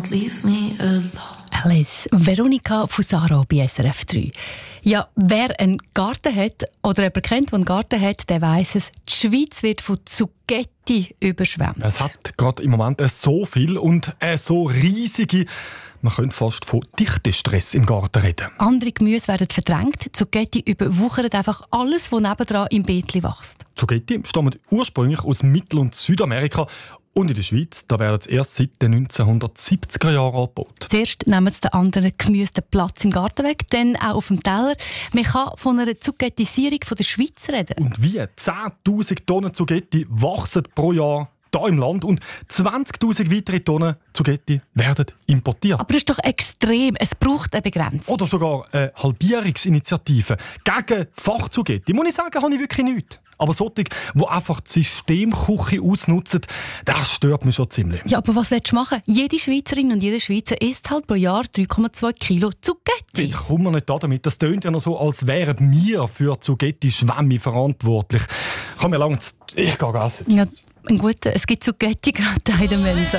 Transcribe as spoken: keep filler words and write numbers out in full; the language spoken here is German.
don't leave me alone. Alice, Veronika Fusaro bei S R F drei. Ja, wer einen Garten hat oder jemanden kennt, der einen Garten hat, der weiss es, die Schweiz wird von Zucchetti überschwemmt. Es hat gerade im Moment so viel und so riesige, man könnte fast von Dichtestress im Garten reden. Andere Gemüse werden verdrängt, Zucchetti überwuchert einfach alles, was nebendran im Beetli wächst. Zucchetti stammen ursprünglich aus Mittel- und Südamerika. Und in der Schweiz, da werden sie erst seit den neunzehnhundertsiebziger Jahren angebaut. Zuerst nehmen sie den anderen Gemüse den Platz im Garten weg, dann auch auf dem Teller. Man kann von einer Zucchettisierung der Schweiz reden. Und wie zehntausend Tonnen Zucchetti wachsen pro Jahr hier im Land und zwanzigtausend weitere Tonnen Zucchetti werden importiert. Aber das ist doch extrem. Es braucht eine Begrenzung. Oder sogar eine Halbierungsinitiative gegen Fachzucchetti. Muss ich sagen, habe ich wirklich nichts. Aber solche, die einfach die Systemküche ausnutzen, das stört mich schon ziemlich. Ja, aber was willst du machen? Jede Schweizerin und jeder Schweizer isst halt pro Jahr drei Komma zwei Kilo Zucchetti. Jetzt kommen wir nicht damit. Das tönt ja noch so, als wären wir für Zucchetti-Schwämme verantwortlich. Komm, wir langen. Ich gehe essen. Ja, ein guter, es gibt Zucchetti gerade in der Mensa.